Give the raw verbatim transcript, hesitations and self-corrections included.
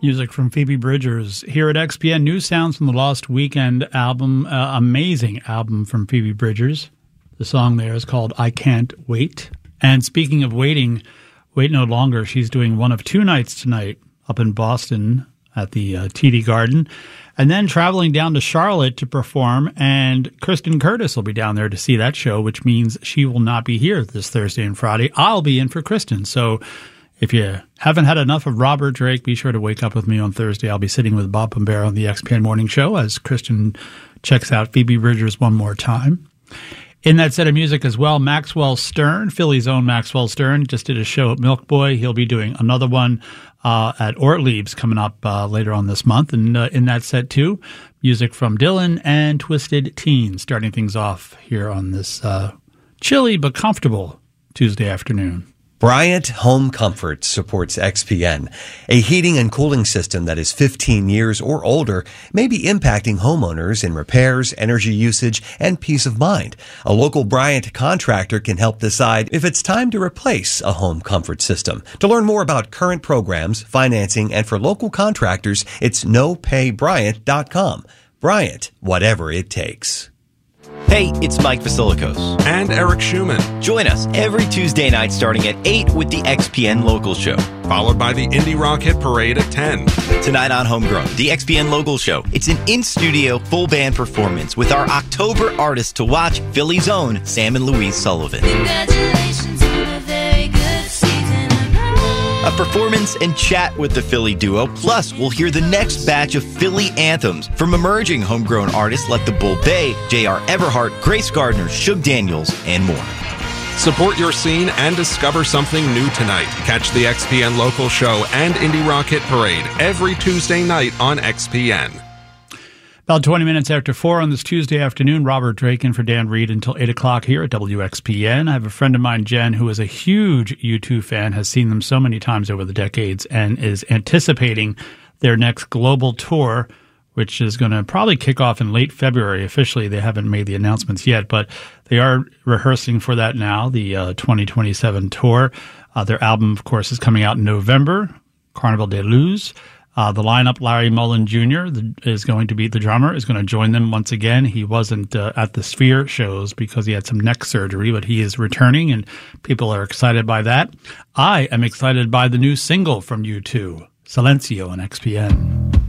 Music from Phoebe Bridgers here at X P N. New sounds from the Lost Weekend album. Uh, amazing album from Phoebe Bridgers. The song there is called I Can't Wait. And speaking of waiting, wait no longer. She's doing one of two nights tonight up in Boston at the uh, T D Garden. And then traveling down to Charlotte to perform. And Kristen Curtis will be down there to see that show, which means she will not be here this Thursday and Friday. I'll be in for Kristen. So if you haven't had enough of Robert Drake, be sure to wake up with me on Thursday. I'll be sitting with Bob Pombera on the X P N Morning Show as Kristen checks out Phoebe Bridgers one more time. In that set of music as well, Maxwell Stern, Philly's own Maxwell Stern, just did a show at Milk Boy. He'll be doing another one uh, at Ortlieb's coming up uh, later on this month. And uh, in that set, too, music from Dylan and Twisted Teen, starting things off here on this uh, chilly but comfortable Tuesday afternoon. Bryant Home Comfort supports X P N. A heating and cooling system that is fifteen years or older may be impacting homeowners in repairs, energy usage, and peace of mind. A local Bryant contractor can help decide if it's time to replace a home comfort system. To learn more about current programs, financing, and for local contractors, it's no pay bryant dot com. Bryant, whatever it takes. Hey, it's Mike Vasilikos. And Eric Schumann. Join us every Tuesday night starting at eight with the X P N Local Show. Followed by the Indie Rock Hit Parade at ten. Tonight on Homegrown, the X P N Local Show. It's an in-studio, full-band performance with our October artist to watch, Philly's own Sam and Louise Sullivan. Congratulations on a very good season. A performance and chat with the Philly duo. Plus, we'll hear the next batch of Philly anthems from emerging homegrown artists like the Bull Bay, J R Everhart, Grace Gardner, Shug Daniels, and more. Support your scene and discover something new tonight. Catch the X P N Local Show and Indie Rock Hit Parade every Tuesday night on X P N. About twenty minutes after four on this Tuesday afternoon, Robert Drake in for Dan Reed until eight o'clock here at W X P N. I have a friend of mine, Jen, who is a huge U two fan, has seen them so many times over the decades, and is anticipating their next global tour, which is going to probably kick off in late February. Officially, they haven't made the announcements yet, but they are rehearsing for that now, the uh, twenty twenty-seven tour. Uh, their album, of course, is coming out in November, Carnival de Luz. Uh, the lineup, Larry Mullen Junior the, is going to be the drummer, is going to join them once again. He wasn't uh, at the Sphere shows because he had some neck surgery, but he is returning, and people are excited by that. I am excited by the new single from U two, Silencio on X P N.